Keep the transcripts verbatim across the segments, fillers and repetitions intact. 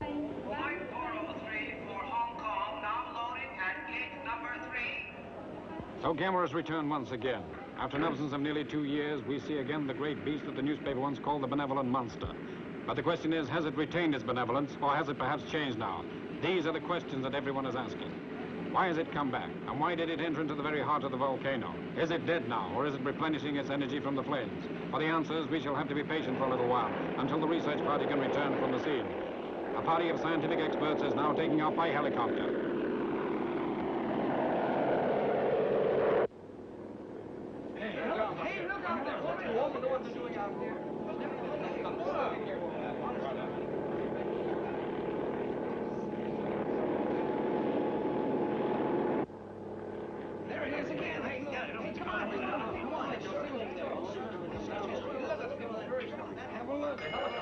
Flight four oh three for Hong Kong, now loading at gate number three. So cameras return once again. After an absence of nearly two years, we see again the great beast that the newspaper once called the benevolent monster. But the question is, has it retained its benevolence, or has it perhaps changed now? These are the questions that everyone is asking. Why has it come back? And why did it enter into the very heart of the volcano? Is it dead now, or is it replenishing its energy from the flames? For the answers, we shall have to be patient for a little while, until the research party can return from the scene. A party of scientific experts is now taking off by helicopter. Hey, look out there! What the hell are the ones doing out there? There it is again! Hey, hey, come on! Come on! Have a look!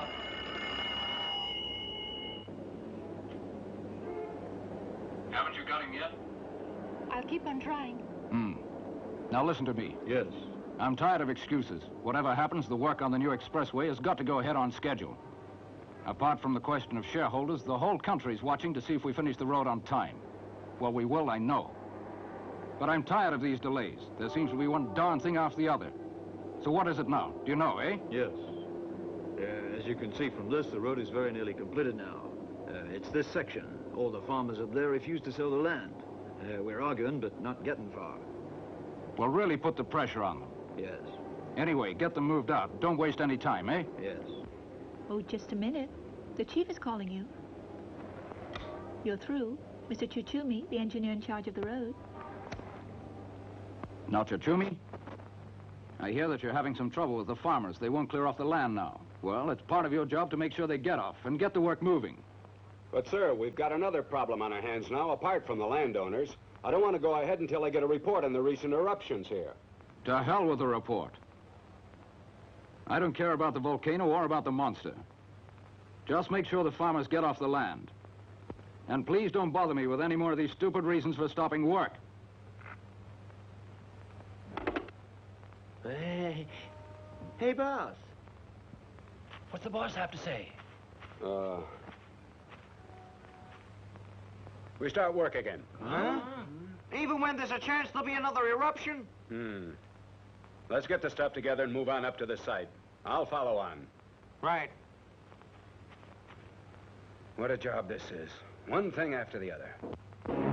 Haven't you got him yet? I'll keep on trying. Hmm. Now listen to me. Yes. I'm tired of excuses. Whatever happens, the work on the new expressway has got to go ahead on schedule. Apart from the question of shareholders, the whole country's watching to see if we finish the road on time. Well, we will, I know. But I'm tired of these delays. There seems to be one darn thing after the other. So what is it now? Do you know, eh? Yes. Uh, as you can see from this, the road is very nearly completed now. Uh, it's this section. All the farmers up there refuse to sell the land. Uh, we're arguing, but not getting far. Well, really put the pressure on them. Yes. Anyway, get them moved out. Don't waste any time, eh? Yes. Oh, just a minute. The chief is calling you. You're through. Mister Chuchumi, the engineer in charge of the road. Now, Chuchumi, I hear that you're having some trouble with the farmers. They won't clear off the land now. Well, it's part of your job to make sure they get off and get the work moving. But, sir, we've got another problem on our hands now, apart from the landowners. I don't want to go ahead until I get a report on the recent eruptions here. To hell with the report. I don't care about the volcano or about the monster. Just make sure the farmers get off the land. And please don't bother me with any more of these stupid reasons for stopping work. Hey, hey, boss. What's the boss have to say? Uh... We start work again. Huh? Even when there's a chance there'll be another eruption? Hmm. Let's get the stuff together and move on up to the site. I'll follow on. Right. What a job this is. One thing after the other.